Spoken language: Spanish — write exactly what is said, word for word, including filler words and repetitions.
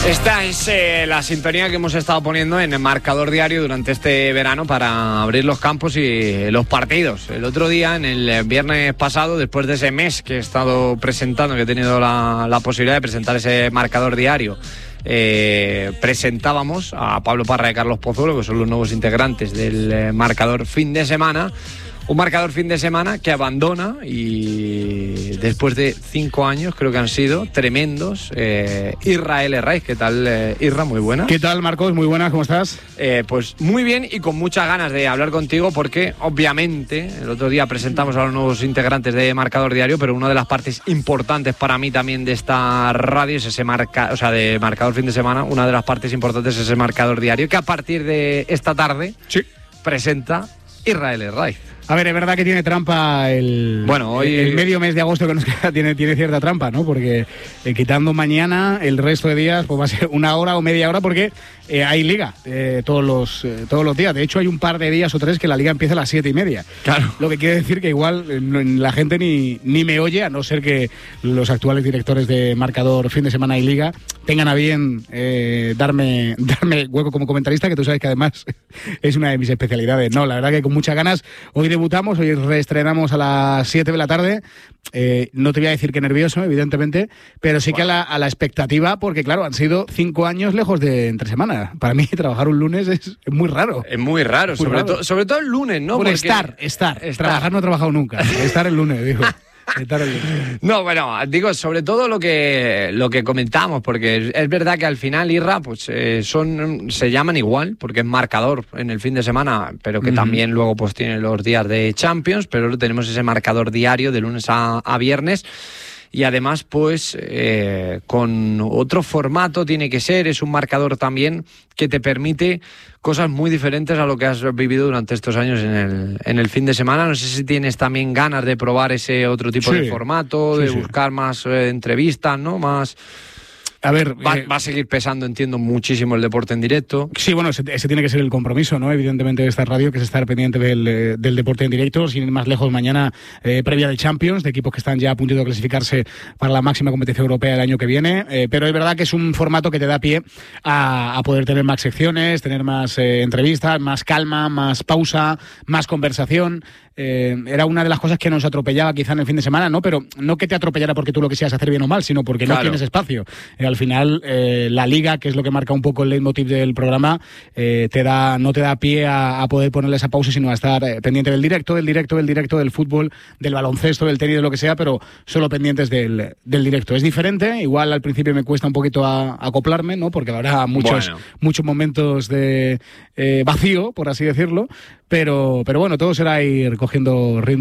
Esta es eh, la sintonía que hemos estado poniendo en el marcador diario durante este verano para abrir los campos y los partidos. El otro día, en el viernes pasado, después de ese mes que he estado presentando, que he tenido la, la posibilidad de presentar ese marcador diario, eh, presentábamos a Pablo Parra y Carlos Pozuelo, que son los nuevos integrantes del eh, marcador fin de semana. Un marcador fin de semana que abandona y después de cinco años, creo que han sido tremendos, eh, Irra L. Raiz. ¿Qué tal, eh, Irra? Muy buena. ¿Qué tal, Marcos? Muy buenas, ¿cómo estás? Eh, pues muy bien y con muchas ganas de hablar contigo porque, obviamente, el otro día presentamos a los nuevos integrantes de Marcador Diario, pero una de las partes importantes para mí también de esta radio es ese marca, o sea, de Marcador Fin de Semana, una de las partes importantes es ese Marcador Diario que a partir de esta tarde sí. presenta Irra L. Raiz. A ver, es verdad que tiene trampa el, bueno, hoy... el, el medio mes de agosto que nos queda, tiene, tiene cierta trampa, ¿no? Porque eh, quitando mañana, el resto de días pues va a ser una hora o media hora porque eh, hay liga eh, todos, los, eh, todos los días. De hecho, hay un par de días o tres que la liga empieza a las siete y media. Claro. Lo que quiere decir que igual eh, la gente ni, ni me oye, a no ser que los actuales directores de Marcador Fin de Semana y Liga tengan a bien eh, darme, darme hueco como comentarista, que tú sabes que además es una de mis especialidades. No, la verdad que con muchas ganas. Hoy debutamos, hoy reestrenamos a las siete de la tarde. Eh, no te voy a decir que nervioso, evidentemente, pero sí que a la, a la expectativa, porque claro, han sido cinco años lejos de entre semana. Para mí trabajar un lunes es, es muy raro. Es muy raro, muy sobre, raro. To, sobre todo el lunes, ¿no? Por estar, estar, estar. Trabajar no he trabajado nunca. Estar el lunes, digo. No, bueno, digo, sobre todo lo que lo que comentamos, porque es, es verdad que al final, Irra, pues eh, son se llaman igual, porque es marcador en el fin de semana, pero que uh-huh. también luego pues tiene los días de Champions, pero tenemos ese marcador diario de lunes a, a viernes. Y además, pues, eh, con otro formato tiene que ser, es un marcador también que te permite cosas muy diferentes a lo que has vivido durante estos años en el, en el fin de semana. No sé si tienes también ganas de probar ese otro tipo sí, de formato, sí, de sí. buscar más eh, entrevistas, ¿no? Más... A ver, va, eh, va a seguir pesando, entiendo, muchísimo el deporte en directo. Sí, bueno, ese, ese tiene que ser el compromiso, ¿no? Evidentemente de esta radio, que es estar pendiente del, del deporte en directo. Sin ir más lejos, mañana eh, previa del Champions, de equipos que están ya a punto de clasificarse para la máxima competición europea el año que viene. Eh, pero es verdad que es un formato que te da pie a, a poder tener más secciones, tener más eh, entrevistas, más calma, más pausa, más conversación. Eh, era una de las cosas que nos atropellaba quizá en el fin de semana, ¿no? Pero no que te atropellara porque tú lo quisieras hacer bien o mal, sino porque claro. no tienes espacio. Eh, al final, eh, la liga, que es lo que marca un poco el leitmotiv del programa, eh, te da, no te da pie a, a poder ponerle esa pausa, sino a estar eh, pendiente del directo, del directo, del directo, del fútbol, del baloncesto, del tenis, de lo que sea, pero solo pendientes del, del directo. Es diferente, igual al principio me cuesta un poquito a, a acoplarme, ¿no? Porque habrá muchos, bueno. muchos momentos de eh, vacío, por así decirlo, pero, pero bueno, todo será ir cogiendo ritmo.